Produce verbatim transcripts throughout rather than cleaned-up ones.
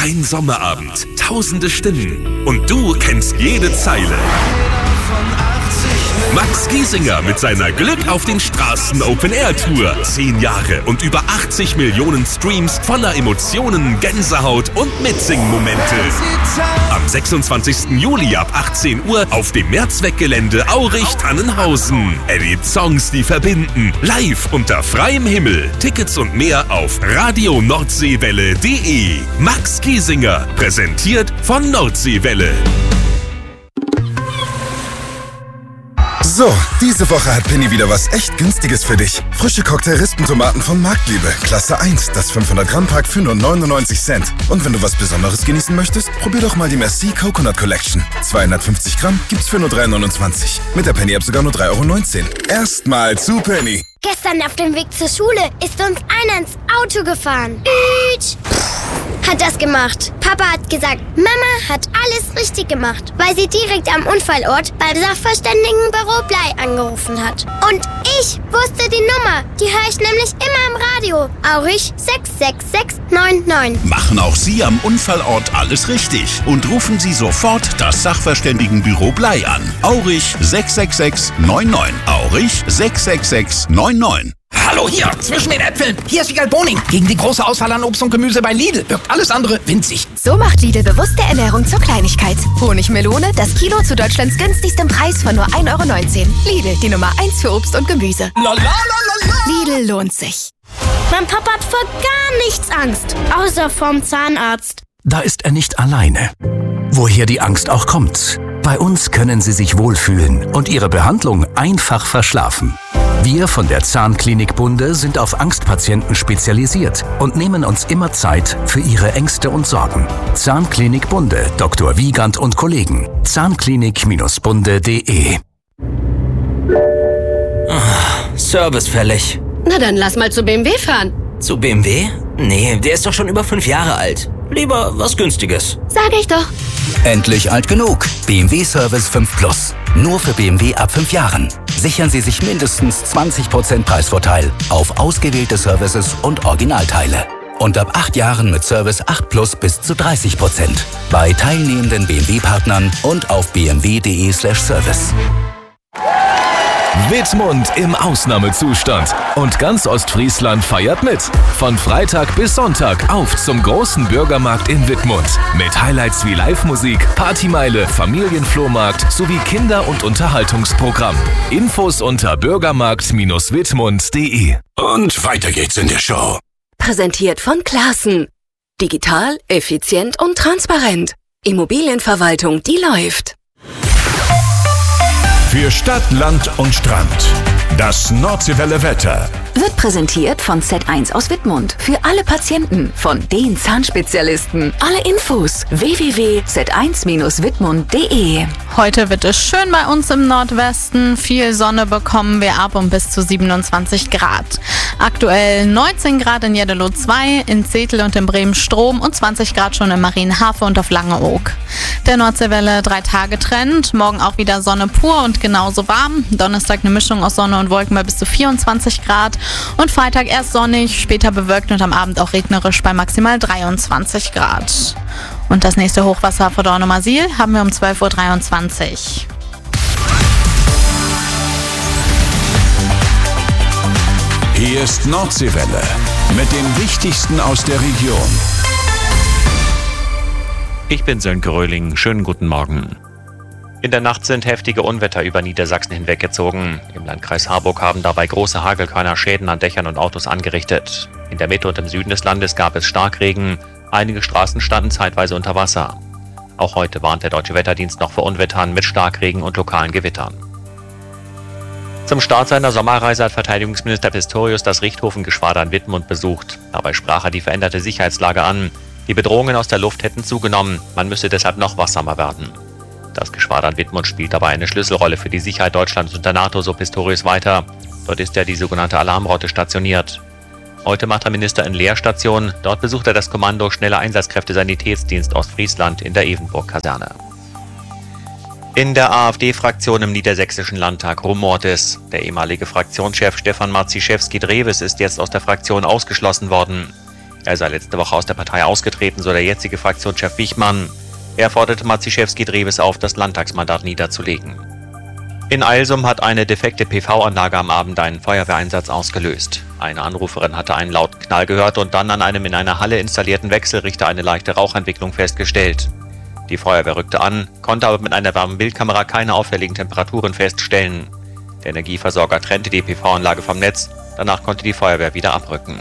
Ein Sommerabend, tausende Stimmen und du kennst jede Zeile. Max Giesinger mit seiner Glück auf den Straßen Open Air Tour. Zehn Jahre und über achtzig Millionen Streams voller Emotionen, Gänsehaut und Mitsingen-Momente. Am sechsundzwanzigsten Juli ab achtzehn Uhr auf dem Mehrzweckgelände Aurich-Tannenhausen. Erlebt Songs, die verbinden. Live unter freiem Himmel. Tickets und mehr auf radio nordseewelle punkt de. Max Giesinger, präsentiert von Nordseewelle. So, diese Woche hat Penny wieder was echt Günstiges für dich. Frische Cocktail-Rispentomaten von Marktliebe, Klasse eins, das fünfhundert Gramm Pack für nur neunundneunzig Cent. Und wenn du was Besonderes genießen möchtest, probier doch mal die Merci Coconut Collection. zweihundertfünfzig Gramm gibt's für nur drei neunundzwanzig. Mit der Penny-App sogar nur drei Euro neunzehn. Erstmal zu Penny. Gestern auf dem Weg zur Schule ist uns einer ins Auto gefahren. Ütsch. Hat das gemacht. Papa hat gesagt, Mama hat alles richtig gemacht, weil sie direkt am Unfallort beim Sachverständigenbüro Blei angerufen hat. Und ich wusste die Nummer. Die höre ich nämlich immer im Radio. Aurich sechs sechs sechs neun neun. Machen auch Sie am Unfallort alles richtig und rufen Sie sofort das Sachverständigenbüro Blei an. Aurich sechs sechs sechs neun neun. Aurich sechs sechs sechs neun neun. Hallo hier, zwischen den Äpfeln. Hier ist Wiegald Boning. Gegen die große Auswahl an Obst und Gemüse bei Lidl wirkt alles andere winzig. So macht Lidl bewusste Ernährung zur Kleinigkeit. Honigmelone, das Kilo zu Deutschlands günstigstem Preis von nur ein Euro neunzehn. Lidl, die Nummer eins für Obst und Gemüse. Lidl lohnt sich. Mein Papa hat vor gar nichts Angst, außer vorm Zahnarzt. Da ist er nicht alleine. Woher die Angst auch kommt. Bei uns können Sie sich wohlfühlen und Ihre Behandlung einfach verschlafen. Wir von der Zahnklinik Bunde sind auf Angstpatienten spezialisiert und nehmen uns immer Zeit für Ihre Ängste und Sorgen. Zahnklinik Bunde, Doktor Wiegand und Kollegen. Zahnklinik Bunde punkt de. Ah, Service fällig. Na dann lass mal zu B M W fahren. Zu B M W? Nee, der ist doch schon über fünf Jahre alt. Lieber was Günstiges. Sag ich doch. Endlich alt genug. B M W Service fünf Plus. Nur für B M W ab fünf Jahren. Sichern Sie sich mindestens zwanzig Prozent Preisvorteil auf ausgewählte Services und Originalteile. Und ab acht Jahren mit Service acht Plus bis zu dreißig Prozent. Bei teilnehmenden B M W-Partnern und auf b m w punkt de slash service. Wittmund im Ausnahmezustand und ganz Ostfriesland feiert mit. Von Freitag bis Sonntag auf zum großen Bürgermarkt in Wittmund. Mit Highlights wie Live-Musik, Partymeile, Familienflohmarkt sowie Kinder- und Unterhaltungsprogramm. Infos unter bürgermarkt Bindestrich wittmund punkt de. Und weiter geht's in der Show. Präsentiert von Classen. Digital, effizient und transparent. Immobilienverwaltung, die läuft. Für Stadt, Land und Strand. Das Nordseewelle Wetter. Wird präsentiert von Z eins aus Wittmund. Für alle Patienten, von den Zahnspezialisten. Alle Infos w w w punkt z eins wittmund punkt de. Heute wird es schön bei uns im Nordwesten. Viel Sonne bekommen wir ab um bis zu siebenundzwanzig Grad. Aktuell neunzehn Grad in Jeddelo zwei, in Zetel und in Bremen-Strom und zwanzig Grad schon in Marienhafe und auf Langeoog. Der Nordseewelle drei Tage Trend. Morgen auch wieder Sonne pur und genauso warm. Donnerstag eine Mischung aus Sonne und Wolken bei bis zu vierundzwanzig Grad. Und Freitag erst sonnig, später bewölkt und am Abend auch regnerisch bei maximal dreiundzwanzig Grad. Und das nächste Hochwasser vor Dornumersiel haben wir um zwölf Uhr dreiundzwanzig. Hier ist Nordseewelle mit dem Wichtigsten aus der Region. Ich bin Sönke Röhling. Schönen guten Morgen. In der Nacht sind heftige Unwetter über Niedersachsen hinweggezogen. Im Landkreis Harburg haben dabei große Hagelkörner Schäden an Dächern und Autos angerichtet. In der Mitte und im Süden des Landes gab es Starkregen. Einige Straßen standen zeitweise unter Wasser. Auch heute warnt der Deutsche Wetterdienst noch vor Unwettern mit Starkregen und lokalen Gewittern. Zum Start seiner Sommerreise hat Verteidigungsminister Pistorius das Richthofen-Geschwader in Wittmund besucht. Dabei sprach er die veränderte Sicherheitslage an. Die Bedrohungen aus der Luft hätten zugenommen, man müsse deshalb noch wachsamer werden. Das Geschwader in Wittmund spielt dabei eine Schlüsselrolle für die Sicherheit Deutschlands und der NATO, so Pistorius weiter. Dort ist er die sogenannte Alarmroute stationiert. Heute macht der Minister in Leerstation. Dort besucht er das Kommando Schnelle Einsatzkräfte Sanitätsdienst Ostfriesland in der Evenburg-Kaserne. In der AfD-Fraktion im Niedersächsischen Landtag rumort es. Der ehemalige Fraktionschef Stefan Marziszewski-Drewes ist jetzt aus der Fraktion ausgeschlossen worden. Er sei letzte Woche aus der Partei ausgetreten, so der jetzige Fraktionschef Wichmann. Er forderte Maciejewski-Dreves auf, das Landtagsmandat niederzulegen. In Eilsum hat eine defekte P V-Anlage am Abend einen Feuerwehreinsatz ausgelöst. Eine Anruferin hatte einen lauten Knall gehört und dann an einem in einer Halle installierten Wechselrichter eine leichte Rauchentwicklung festgestellt. Die Feuerwehr rückte an, konnte aber mit einer Wärmebildkamera keine auffälligen Temperaturen feststellen. Der Energieversorger trennte die P V-Anlage vom Netz, danach konnte die Feuerwehr wieder abrücken.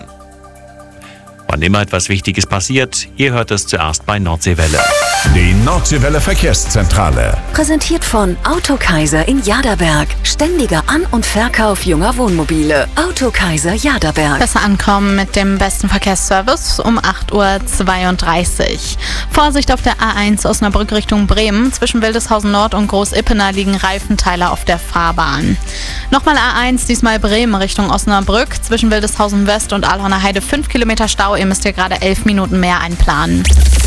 Wann immer etwas Wichtiges passiert, ihr hört es zuerst bei Nordseewelle. Die Nordseewelle Verkehrszentrale. Präsentiert von Autokaiser in Jaderberg. Ständiger An- und Verkauf junger Wohnmobile. Autokaiser Jaderberg. Besser ankommen mit dem besten Verkehrsservice um acht Uhr zweiunddreißig. Vorsicht auf der A eins Osnabrück Richtung Bremen. Zwischen Wildeshausen Nord und Groß-Ippener liegen Reifenteile auf der Fahrbahn. Nochmal A eins, diesmal Bremen Richtung Osnabrück. Zwischen Wildeshausen West und Alhorner Heide fünf Kilometer Stau. Ihr müsst hier gerade elf Minuten mehr einplanen.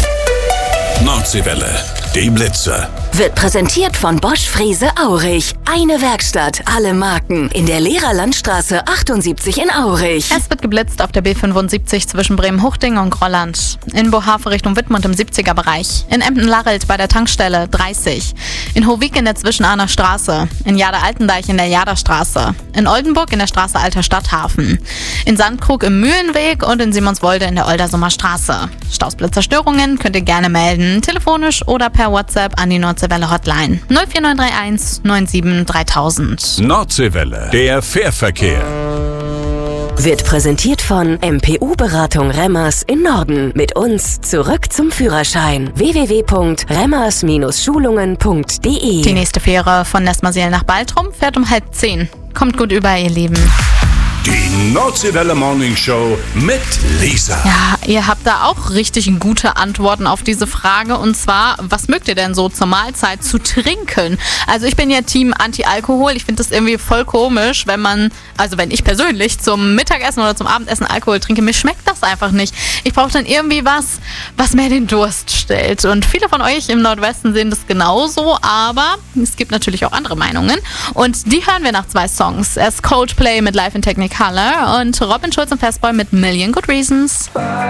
Nordseewelle, die Blitze. Wird präsentiert von Bosch Frese Aurich. Eine Werkstatt, alle Marken. In der Lehrerlandstraße achtundsiebzig in Aurich. Es wird geblitzt auf der B fünfundsiebzig zwischen Bremen-Huchting und Grolland. In Bohave Richtung Wittmund im siebziger Bereich. In Emden-Larelt bei der Tankstelle dreißig. In Hovik in der Zwischenahner Straße. In Jader-Altendeich in der Jaderstraße. In Oldenburg in der Straße Alter Stadthafen. In Sandkrug im Mühlenweg und in Simonswolde in der Oldersummer Straße. Stausblitzerstörungen könnt ihr gerne melden. Telefonisch oder per WhatsApp an die Nordseewelle Hotline null vier neun drei eins neun sieben dreitausend. Nordseewelle, der Fährverkehr. Wird präsentiert von M P U-Beratung Remmers in Norden. Mit uns zurück zum Führerschein. w w w punkt remmers Schulungen punkt d e. Die nächste Fähre von Nestmarsiel nach Baltrum fährt um halb zehn. Kommt gut über, ihr Lieben. Die Nordseewelle Morning Show mit Lisa. Ja, ihr habt da auch richtig gute Antworten auf diese Frage. Und zwar, was mögt ihr denn so zur Mahlzeit zu trinken? Also ich bin ja Team Anti-Alkohol. Ich finde das irgendwie voll komisch, wenn man, also wenn ich persönlich zum Mittagessen oder zum Abendessen Alkohol trinke, mir schmeckt das einfach nicht. Ich brauche dann irgendwie was, was mir den Durst stillt. Und viele von euch im Nordwesten sehen das genauso, aber es gibt natürlich auch andere Meinungen. Und die hören wir nach zwei Songs. Erst Coldplay mit Live in Technicolor und Robin Schulz und Fastboy mit Million Good Reasons.